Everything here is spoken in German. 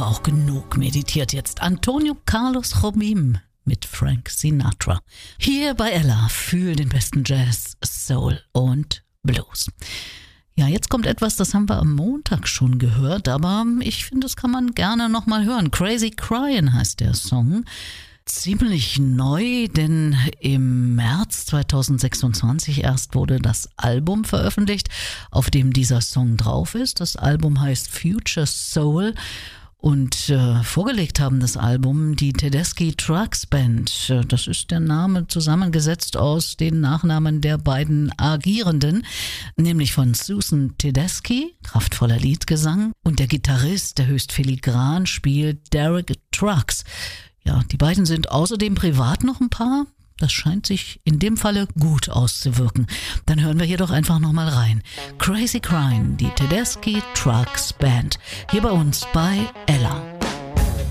aber auch genug meditiert. Jetzt Antonio Carlos Jobim mit Frank Sinatra. Hier bei Ella für den besten Jazz, Soul und Blues. Ja, jetzt kommt etwas, das haben wir am Montag schon gehört, aber ich finde, das kann man gerne nochmal hören. Crazy Cryin' heißt der Song. Ziemlich neu, denn im März 2026 erst wurde das Album veröffentlicht, auf dem dieser Song drauf ist. Das Album heißt Future Soul und vorgelegt haben das Album die Tedeschi Trucks Band. Das ist der Name zusammengesetzt aus den Nachnamen der beiden Agierenden, nämlich von Susan Tedeschi, kraftvoller Liedgesang, und der Gitarrist, der höchst filigran spielt, Derek Trucks. Ja, die beiden sind außerdem privat noch ein Paar. Das scheint sich in dem Falle gut auszuwirken. Dann hören wir hier doch einfach nochmal rein. Crazy Cryin', die Tedeschi Trucks Band. Hier bei uns bei Ella.